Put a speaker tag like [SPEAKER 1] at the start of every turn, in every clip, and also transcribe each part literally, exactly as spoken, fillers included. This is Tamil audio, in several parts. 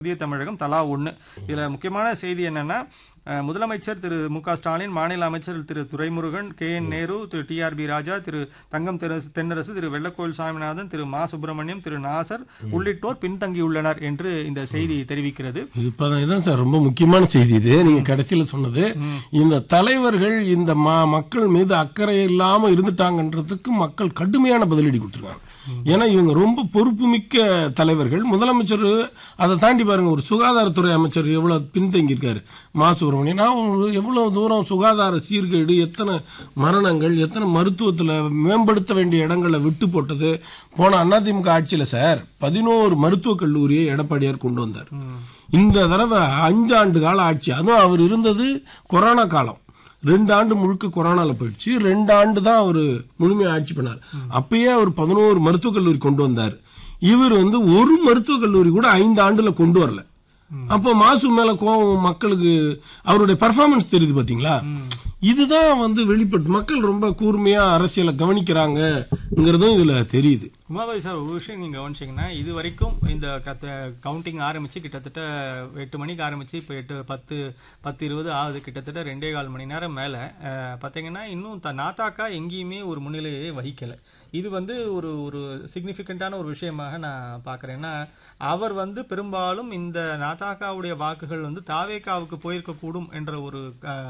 [SPEAKER 1] புதிய தமிழகம் தலா ஒன்று. இதில் முக்கியமான செய்தி என்னன்னா, முதலமைச்சர் திரு மு க ஸ்டாலின், மாநில அமைச்சர் திரு துரைமுருகன், கே என் நேரு, திரு டி ஆர் பி ராஜா, திரு தங்கம் தென்னரசு, திரு வெள்ளக்கோயில் சாமிநாதன், திரு மா சுப்பிரமணியம், திரு நாசர் உள்ளிட்டோர் பின்தங்கியுள்ளனர் என்று இந்த செய்தி தெரிவிக்கிறது.
[SPEAKER 2] இதுதான் சார் ரொம்ப முக்கியமான செய்தி. இது நீங்க கடைசியில சொன்னது, இந்த தலைவர்கள் இந்த மக்கள் மீது அக்கறை இல்லாம இருந்துட்டாங்கன்றதுக்கு மக்கள் கடுமையான பதிலடி கொடுத்துருக்காங்க. ஏன்னா இவங்க ரொம்ப பொறுப்பு மிக்க தலைவர்கள். முதலமைச்சர் அதை தாண்டி பாருங்க, ஒரு சுகாதாரத்துறை அமைச்சர் எவ்வளவு பின்தங்கி இருக்காரு மா சுப்பிரமணியன். நான் எவ்வளவு தூரம் சுகாதார சீர்கேடு, எத்தனை மரணங்கள், எத்தனை மருத்துவத்தில் மேம்படுத்த வேண்டிய இடங்களை விட்டு போட்டது. போன அதிமுக ஆட்சியில சார் பதினோரு மருத்துவக் கல்லூரியை எடப்பாடியார் கொண்டு வந்தார். இந்த தடவை அஞ்சு ஆண்டு கால ஆட்சி, அதுவும் அவர் இருந்தது கொரோனா காலம். ரெண்டு ஆண்டு முழுக்க கொரோனால போயிடுச்சு. ரெண்டு ஆண்டு தான் அவர் முழுமையா ஆட்சி பண்ணார். அப்பயே அவர் பதினோரு மருத்துவக் கல்லூரி கொண்டு வந்தார். இவர் வந்து ஒரு மருத்துவக் கல்லூரி கூட ஐந்து ஆண்டுல கொண்டு வரல. அப்போ மாசு மேல கோவம் மக்களுக்கு, அவருடைய பர்ஃபார்மன்ஸ் தெரியுது பாத்தீங்களா. இதுதான் வந்து வெளிப்பட்டு மக்கள் ரொம்ப கூர்மையா அரசியலை கவனிக்கிறாங்கிறதும் இதுல தெரியுது.
[SPEAKER 1] உமாபாய் சார், ஒரு விஷயம் நீங்க கவனிச்சிங்கன்னா, இது வரைக்கும் இந்த கவுண்டிங் ஆரம்பிச்சு கிட்டத்தட்ட எட்டு மணிக்கு ஆரம்பிச்சு இப்போ எட்டு பத்து பத்து இருபது ஆகுது. கிட்டத்தட்ட ரெண்டே கால் மணி நேரம் மேல பார்த்தீங்கன்னா இன்னும் நாத்தாக்கா எங்கேயுமே ஒரு முன்னிலையை வகிக்கல. இது வந்து ஒரு ஒரு சிக்னிஃபிகண்டான ஒரு விஷயமாக நான் பார்க்குறேன்னா, அவர் வந்து பெரும்பாலும் இந்த நாத்தாக்காவுடைய வாக்குகள் வந்து தாவேக்காவுக்கு போயிருக்க கூடும் என்ற ஒரு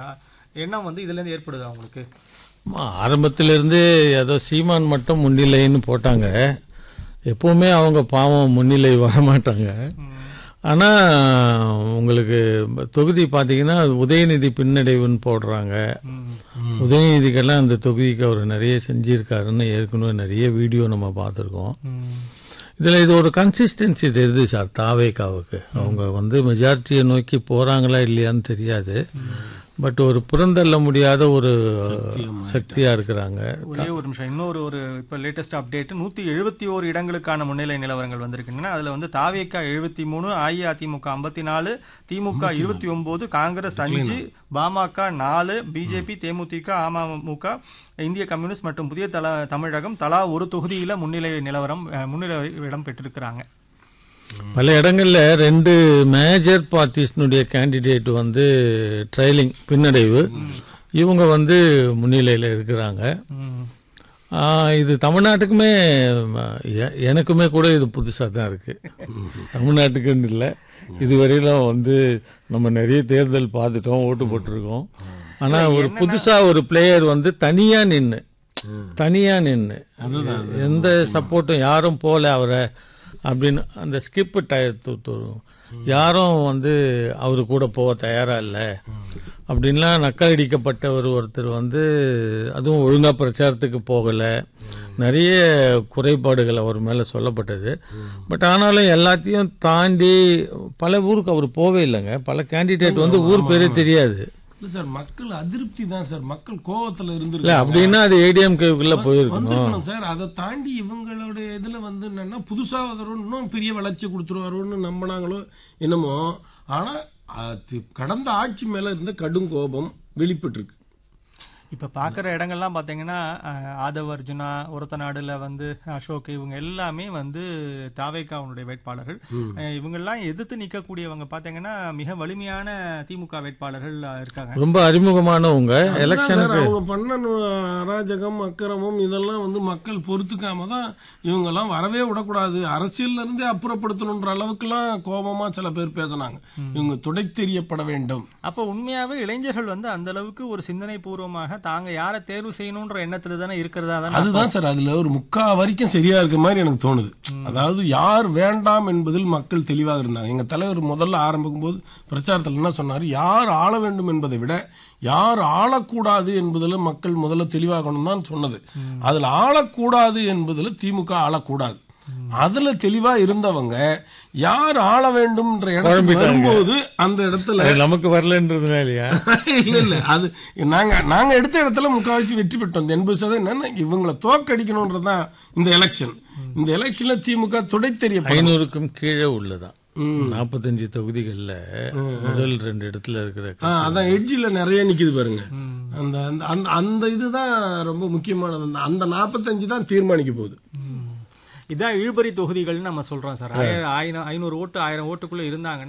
[SPEAKER 1] எண்ணம் வந்து இதுல இருந்து ஏற்படுது அவங்களுக்கு.
[SPEAKER 3] ஆரம்பத்திலிருந்தே ஏதோ சீமான் மட்டும் முன்னிலைன்னு போட்டாங்க. எப்பவுமே அவங்க பாவம் முன்னிலை வரமாட்டாங்க. ஆனா உங்களுக்கு தொகுதி பாத்தீங்கன்னா உதயநிதி பின்னடைவுன்னு போடுறாங்க. உதயநிதிக்கெல்லாம் அந்த தொகுதிக்கு அவர் நிறைய செஞ்சிருக்காருன்னு ஏற்கனவே நிறைய வீடியோ நம்ம பார்த்துருக்கோம். இதுல இது ஒரு கன்சிஸ்டன்சி தெரியுது சார் தாவேக்காவுக்கு. அவங்க வந்து மெஜாரிட்டியை நோக்கி போறாங்களா இல்லையான்னு தெரியாது. பட் ஒரு புறந்தள்ள முடியாத ஒரு சக்தியா இருக்கிறாங்க.
[SPEAKER 1] ஒரே ஒரு நிமிஷம், இன்னொரு ஒரு இப்ப லேட்டஸ்ட் அப்டேட், நூத்தி எழுபத்தி ஓரு இடங்களுக்கான முன்னிலை நிலவரங்கள் வந்திருக்குன்னா, அதுல வந்து தாவேக்கா எழுபத்தி மூணு, அஇஅதிமுக ஐம்பத்தி நாலு, திமுக இருபத்தி ஒன்பது, காங்கிரஸ் அஞ்சு, பாமக நாலு, பிஜேபி, தேமுதிக, அமமுக, இந்திய கம்யூனிஸ்ட் மற்றும் புதிய தல தமிழகம் தலா ஒரு தொகுதியில முன்னிலை நிலவரம் முன்னிலை இடம் பெற்றிருக்கிறாங்க.
[SPEAKER 3] பல இடங்கள்ல ரெண்டு மேஜர் பார்ட்டிஸ்னுடைய கேண்டிடேட் வந்து ட்ரைலிங் பின்னடைவு, இவங்க வந்து முன்னிலையில் இருக்கிறாங்க. இது தமிழ்நாட்டுக்குமே எனக்குமே கூட இது புதுசாக தான் இருக்கு. தமிழ்நாட்டுக்குன்னு இல்லை, இதுவரையிலும் வந்து நம்ம நிறைய தேர்தல் பார்த்துட்டோம், ஓட்டு போட்டிருக்கோம். ஆனால் ஒரு புதுசா ஒரு பிளேயர் வந்து தனியா நின்று தனியா நின்று எந்த சப்போர்ட்டும் யாரும் போல அவரை அப்படின்னு அந்த ஸ்கிப் யாரும் வந்து அவரு கூட போக தயாரா இல்லை அப்படின்லாம் நக்கல் அடிக்கப்பட்ட ஒரு ஒருத்தர் வந்து, அதுவும் ஒழுங்கா பிரச்சாரத்துக்கு போகல, நிறைய குறைபாடுகள் அவர் மேல சொல்லப்பட்டது. பட் ஆனாலும் எல்லாத்தையும் தாண்டி பல ஊருக்கு அவர் போவே இல்லைங்க. பல கேண்டிடேட் வந்து ஊர் பேரே தெரியாது
[SPEAKER 2] சார். மக்கள் அதிருப்தி தான் சார், மக்கள் கோவத்துல இருந்து
[SPEAKER 3] அப்படின்னா அது ஏடிஎம்கேக்குள்ள போயிருக்கணும்
[SPEAKER 2] சார். அதை தாண்டி இவங்களுடைய இதுல வந்து என்னன்னா, புதுசா இன்னும் பெரிய வளர்ச்சி கொடுத்துருவாரோன்னு நம்பினாங்களோ என்னமோ. ஆனா கடந்த ஆட்சி மேல இருந்த கடும் கோபம் வெளிப்பட்டு இருக்கு.
[SPEAKER 1] இப்போ பார்க்குற இடங்கள்லாம் பார்த்தீங்கன்னா, ஆதவ் அர்ஜுனா, ஒரத்தநாடுல வந்து அசோக், இவங்க எல்லாமே வந்து தாவேக்காவுடைய வேட்பாளர்கள். இவங்கெல்லாம் எதிர்த்து நிற்கக்கூடியவங்க பார்த்தீங்கன்னா மிக வலிமையான திமுக வேட்பாளர்கள் இருக்காங்க.
[SPEAKER 3] ரொம்ப அறிமுகமானவங்க. எலெக்ஷனுக்கு
[SPEAKER 2] அவங்க பண்ண அராஜகம் அக்கிரமம் இதெல்லாம் வந்து மக்கள் பொறுத்துக்காம தான் இவங்கெல்லாம் வரவே விடக்கூடாது, அரசியல்ல இருந்தே அப்புறப்படுத்தணுன்ற அளவுக்குலாம் கோபமா சில பேர் பேசினாங்க. இவங்க துடை தெரியப்பட வேண்டும்.
[SPEAKER 1] அப்போ உண்மையாவே இளைஞர்கள் வந்து அந்த அளவுக்கு ஒரு சிந்தனை பூர்வமாக தாங்க யாரை தேர்வு செய்யணும்ன்ற எண்ணத்துல தானே இருக்கிறதா?
[SPEAKER 2] அதுதான் சார், அதுல ஒரு முக்கா வரைக்கும் சரியா இருக்க மாதிரி எனக்கு தோணுது. அதாவது யார் வேண்டாம் என்பதில் மக்கள் தெளிவாக இருந்தாங்க. எங்க தலைவர் முதல்ல ஆரம்பிக்கும் போது பிரச்சாரத்தில் என்ன சொன்னாரு, யார் ஆள வேண்டும் என்பதை விட யார் ஆளக்கூடாது என்பதில் மக்கள் முதல்ல தெளிவாகணும் தான் சொன்னது. அதுல ஆளக்கூடாது என்பதில் திமுக ஆளக்கூடாது, அதுல தெளிவா இருந்தவங்க யார் ஆள வேண்டும் வரும்போது அந்த இடத்துல
[SPEAKER 3] நமக்கு வரலன்றதுனாலயா
[SPEAKER 2] இல்ல இல்ல அது நாங்க நாங்க எடுத்த இடத்துல முக்காவாசி வெற்றி பெற்றோம். எண்பது சதவீதம் என்னன்னா இவங்களை தோக்கடிக்கணும்ன்றதான் இந்த எலெக்ஷன். இந்த எலெக்ஷன்ல திமுக துடை தெரிய
[SPEAKER 3] ஐநூறுக்கும் கீழே உள்ளதான் நாற்பத்தஞ்சு தொகுதிகள்ல முதல் ரெண்டு இடத்துல இருக்கிற
[SPEAKER 2] அதான் எட்ஜில நிறைய நிக்குது பாருங்க. அந்த அந்த இதுதான் ரொம்ப முக்கியமானது. அந்த நாற்பத்தஞ்சு தான் தீர்மானிக்க போகுது.
[SPEAKER 1] இதான் இழுபறி தொகுதிகள்னு நம்ம சொல்றோம் சார். ஆயிரம் ஆயிரம் ஐநூறு ஓட்டு ஆயிரம் ஓட்டுக்குள்ள இருந்தாங்கன்னா